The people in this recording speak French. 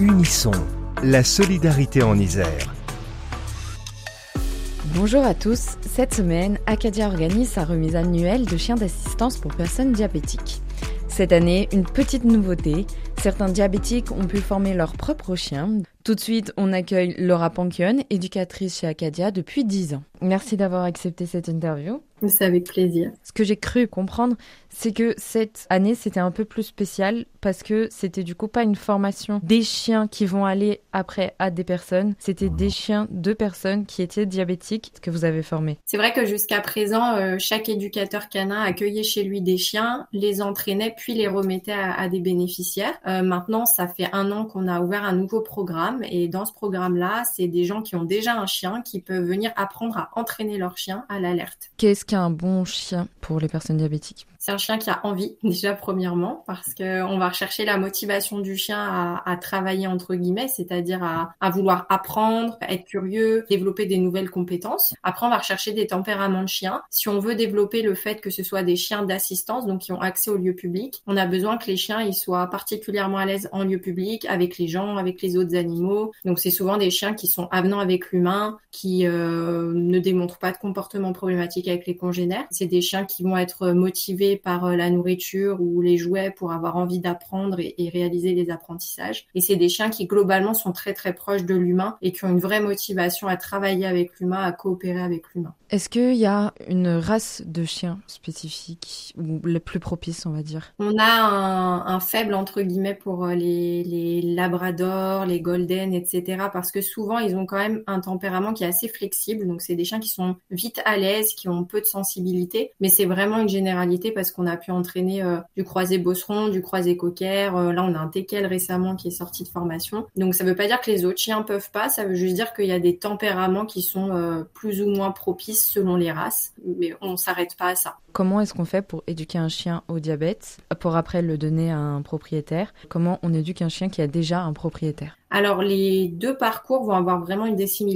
Unisson, la solidarité en Isère. Bonjour à tous, cette semaine, Acadia organise sa remise annuelle de chiens d'assistance pour personnes diabétiques. Cette année, une petite nouveauté, certains diabétiques ont pu former leur propre chien. Tout de suite, on accueille Laura Panquion, éducatrice chez Acadia depuis 10 ans. Merci d'avoir accepté cette interview. C'est avec plaisir. Ce que j'ai cru comprendre, c'est que cette année, c'était un peu plus spécial parce que c'était du coup pas une formation des chiens qui vont aller après à des personnes, c'était des chiens de personnes qui étaient diabétiques que vous avez formés. C'est vrai que jusqu'à présent, chaque éducateur canin accueillait chez lui des chiens, les entraînait puis les remettait à des bénéficiaires. Maintenant, ça fait 1 an qu'on a ouvert un nouveau programme et dans ce programme-là, c'est des gens qui ont déjà un chien qui peuvent venir apprendre à entraîner leur chien à l'alerte. Qu'est-ce qu'un bon chien pour les personnes diabétiques ? C'est un chien qui a envie, déjà premièrement, parce que on va rechercher la motivation du chien à travailler entre guillemets, c'est-à-dire à vouloir apprendre, être curieux, développer des nouvelles compétences. Après, on va rechercher des tempéraments de chiens. Si on veut développer le fait que ce soit des chiens d'assistance, donc qui ont accès au lieu public, on a besoin que les chiens ils soient particulièrement à l'aise en lieu public, avec les gens, avec les autres animaux. Donc c'est souvent des chiens qui sont avenants avec l'humain, qui ne démontrent pas de comportement problématique avec les congénères. C'est des chiens qui vont être motivés par la nourriture ou les jouets pour avoir envie d'apprendre et réaliser les apprentissages. Et c'est des chiens qui globalement sont très très proches de l'humain et qui ont une vraie motivation à travailler avec l'humain, à coopérer avec l'humain. Est-ce qu'il y a une race de chiens spécifique ou la plus propice, on va dire ? On a un faible entre guillemets pour les labradors, les golden, etc. parce que souvent ils ont quand même un tempérament qui est assez flexible. Donc c'est des chiens qui sont vite à l'aise, qui ont peu de sensibilité. Mais c'est vraiment une généralité parce qu'on a pu entraîner du croisé bosseron, du croisé cocker. Là on a un teckel récemment qui est sorti de formation. Donc ça veut pas dire que les autres chiens peuvent pas. Ça veut juste dire qu'il y a des tempéraments qui sont plus ou moins propices selon les races, mais on s'arrête pas à ça. Comment est-ce qu'on fait pour éduquer un chien au diabète, pour après le donner à un propriétaire ? Comment on éduque un chien qui a déjà un propriétaire ? Alors les deux parcours vont avoir vraiment une des similitudes.